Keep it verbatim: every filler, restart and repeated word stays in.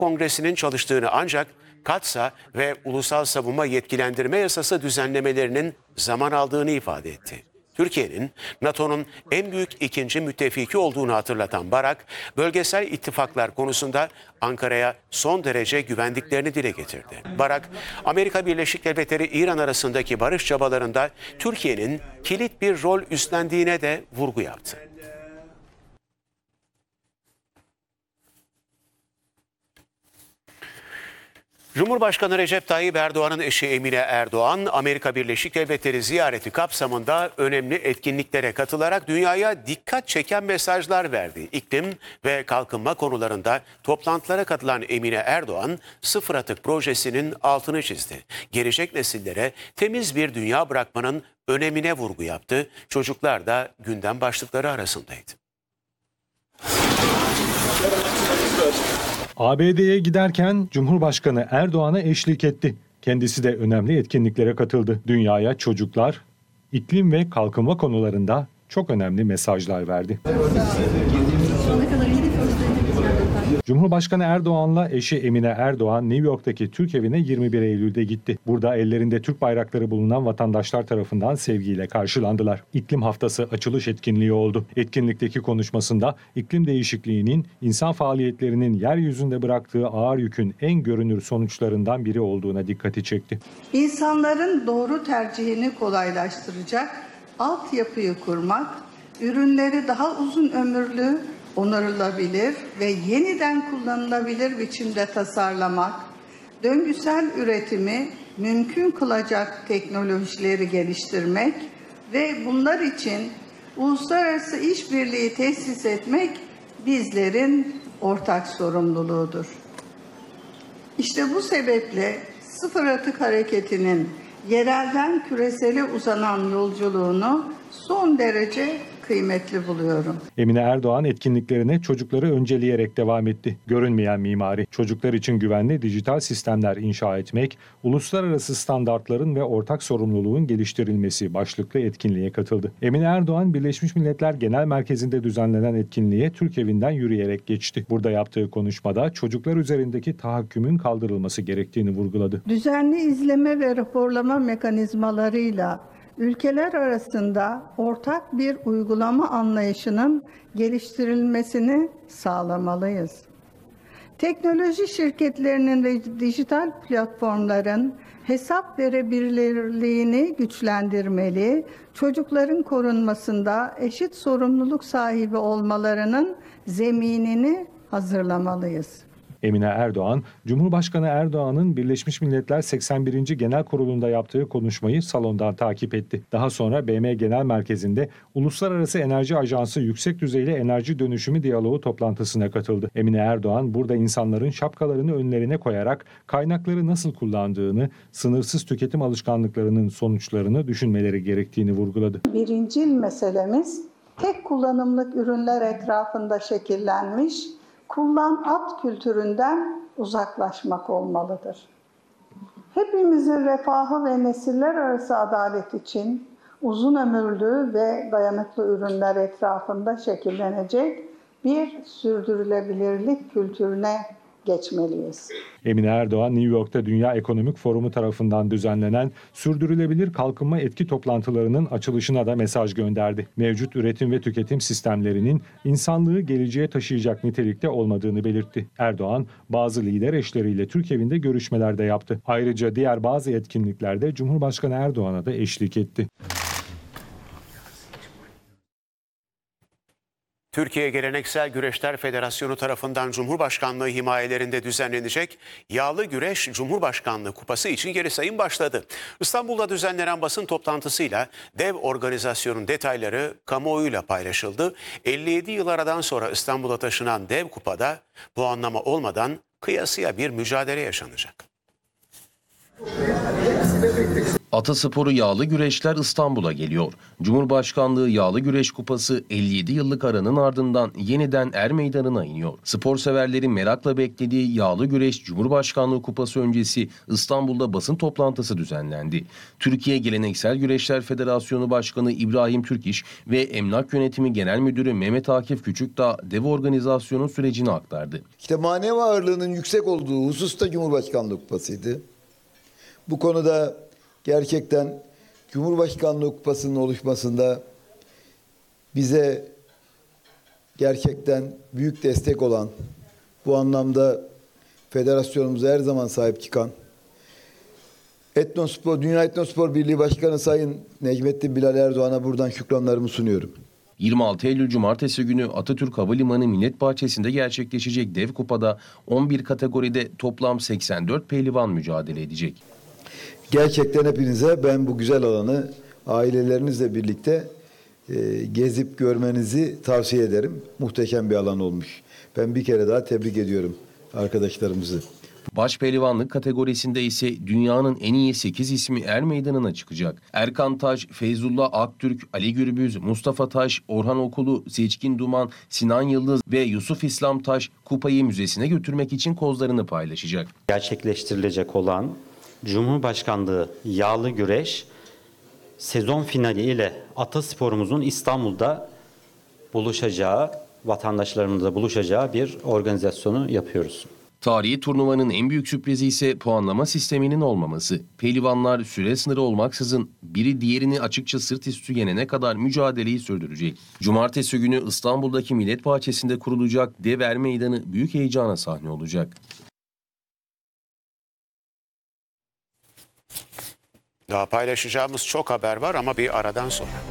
Kongresi'nin çalıştığını ancak Katsa ve Ulusal Savunma Yetkilendirme Yasası düzenlemelerinin zaman aldığını ifade etti. Türkiye'nin NATO'nun en büyük ikinci müttefiki olduğunu hatırlatan Barak, bölgesel ittifaklar konusunda Ankara'ya son derece güvendiklerini dile getirdi. Barak, Amerika Birleşik Devletleri İran arasındaki barış çabalarında Türkiye'nin kilit bir rol üstlendiğine de vurgu yaptı. Cumhurbaşkanı Recep Tayyip Erdoğan'ın eşi Emine Erdoğan, Amerika Birleşik Devletleri ziyareti kapsamında önemli etkinliklere katılarak dünyaya dikkat çeken mesajlar verdi. İklim ve kalkınma konularında toplantılara katılan Emine Erdoğan, sıfır atık projesinin altını çizdi. Gelecek nesillere temiz bir dünya bırakmanın önemine vurgu yaptı. Çocuklar da gündem başlıkları arasındaydı. A B D'ye giderken Cumhurbaşkanı Erdoğan'a eşlik etti. Kendisi de önemli etkinliklere katıldı. Dünyaya çocuklar, iklim ve kalkınma konularında çok önemli mesajlar verdi. Cumhurbaşkanı Erdoğan'la eşi Emine Erdoğan New York'taki Türk evine yirmi bir Eylül'de gitti. Burada ellerinde Türk bayrakları bulunan vatandaşlar tarafından sevgiyle karşılandılar. İklim Haftası açılış etkinliği oldu. Etkinlikteki konuşmasında iklim değişikliğinin insan faaliyetlerinin yeryüzünde bıraktığı ağır yükün en görünür sonuçlarından biri olduğuna dikkati çekti. İnsanların doğru tercihini kolaylaştıracak altyapıyı kurmak, ürünleri daha uzun ömürlü, onarılabilir ve yeniden kullanılabilir biçimde tasarlamak, döngüsel üretimi mümkün kılacak teknolojileri geliştirmek ve bunlar için uluslararası işbirliği tesis etmek bizlerin ortak sorumluluğudur. İşte bu sebeple sıfır atık hareketinin yerelden küresele uzanan yolculuğunu son derece kıymetli buluyorum. Emine Erdoğan etkinliklerine çocukları önceleyerek devam etti. Görünmeyen mimari, çocuklar için güvenli dijital sistemler inşa etmek, uluslararası standartların ve ortak sorumluluğun geliştirilmesi başlıklı etkinliğe katıldı. Emine Erdoğan, Birleşmiş Milletler Genel Merkezi'nde düzenlenen etkinliğe Türk evinden yürüyerek geçti. Burada yaptığı konuşmada çocuklar üzerindeki tahakkümün kaldırılması gerektiğini vurguladı. Düzenli izleme ve raporlama mekanizmalarıyla ülkeler arasında ortak bir uygulama anlayışının geliştirilmesini sağlamalıyız. Teknoloji şirketlerinin ve dijital platformların hesap verebilirliğini güçlendirmeli, çocukların korunmasında eşit sorumluluk sahibi olmalarının zeminini hazırlamalıyız. Emine Erdoğan, Cumhurbaşkanı Erdoğan'ın Birleşmiş Milletler seksen birinci Genel Kurulu'nda yaptığı konuşmayı salondan takip etti. Daha sonra B M Genel Merkezi'nde Uluslararası Enerji Ajansı Yüksek Düzeyli Enerji Dönüşümü Diyaloğu toplantısına katıldı. Emine Erdoğan burada insanların şapkalarını önlerine koyarak kaynakları nasıl kullandığını, sınırsız tüketim alışkanlıklarının sonuçlarını düşünmeleri gerektiğini vurguladı. Birincil meselemiz tek kullanımlık ürünler etrafında şekillenmiş, kullan at kültüründen uzaklaşmak olmalıdır. Hepimizin refahı ve nesiller arası adalet için uzun ömürlü ve dayanıklı ürünler etrafında şekillenecek bir sürdürülebilirlik kültürüne geçmeliyiz. Emine Erdoğan, New York'ta Dünya Ekonomik Forumu tarafından düzenlenen sürdürülebilir kalkınma etki toplantılarının açılışına da mesaj gönderdi. Mevcut üretim ve tüketim sistemlerinin insanlığı geleceğe taşıyacak nitelikte olmadığını belirtti. Erdoğan, bazı lider eşleriyle Türk evinde görüşmeler de yaptı. Ayrıca diğer bazı etkinliklerde Cumhurbaşkanı Erdoğan'a da eşlik etti. Türkiye Geleneksel Güreşler Federasyonu tarafından Cumhurbaşkanlığı himayelerinde düzenlenecek Yağlı Güreş Cumhurbaşkanlığı Kupası için geri sayım başladı. İstanbul'da düzenlenen basın toplantısıyla dev organizasyonun detayları kamuoyuyla paylaşıldı. elli yedi yıl aradan sonra İstanbul'a taşınan dev kupada puanlama olmadan kıyasıya bir mücadele yaşanacak. Atasporu Yağlı Güreşler İstanbul'a geliyor. Cumhurbaşkanlığı Yağlı Güreş Kupası elli yedi yıllık aranın ardından yeniden Er Meydanı'na iniyor. Spor severlerin merakla beklediği Yağlı Güreş Cumhurbaşkanlığı Kupası öncesi İstanbul'da basın toplantısı düzenlendi. Türkiye Geleneksel Güreşler Federasyonu Başkanı İbrahim Türkiş ve Emlak Yönetimi Genel Müdürü Mehmet Akif Küçükdağ dev organizasyonun sürecini aktardı. İşte manevi ağırlığının yüksek olduğu hususta Cumhurbaşkanlığı Kupası'ydı. Bu konuda gerçekten Cumhurbaşkanlığı Kupası'nın oluşmasında bize gerçekten büyük destek olan, bu anlamda federasyonumuza her zaman sahip çıkan, Etnospor, Dünya Etnospor Birliği Başkanı Sayın Necmettin Bilal Erdoğan'a buradan şükranlarımı sunuyorum. yirmi altı Eylül Cumartesi günü Atatürk Havalimanı Millet Bahçesi'nde gerçekleşecek dev kupada on bir kategoride toplam seksen dört pehlivan mücadele edecek. Gerçekten hepinize ben bu güzel alanı ailelerinizle birlikte e, gezip görmenizi tavsiye ederim. Muhteşem bir alan olmuş. Ben bir kere daha tebrik ediyorum arkadaşlarımızı. Başpehlivanlık kategorisinde ise dünyanın en iyi sekiz ismi Er Meydanı'na çıkacak. Erkan Taş, Feyzullah Aktürk, Ali Gürbüz, Mustafa Taş, Orhan Okulu, Seçkin Duman, Sinan Yıldız ve Yusuf İslam Taş kupayı müzesine götürmek için kozlarını paylaşacak. Gerçekleştirilecek olan Cumhurbaşkanlığı Yağlı Güreş sezon finali ile atasporumuzun İstanbul'da buluşacağı, vatandaşlarımızla buluşacağı bir organizasyonu yapıyoruz. Tarihi turnuvanın en büyük sürprizi ise puanlama sisteminin olmaması. Pehlivanlar süre sınırı olmaksızın biri diğerini açıkça sırt üstü yenene kadar mücadeleyi sürdürecek. Cumartesi günü İstanbul'daki Millet Bahçesi'nde kurulacak dev Er Meydanı büyük heyecana sahne olacak. Daha paylaşacağımız çok haber var ama bir aradan sonra.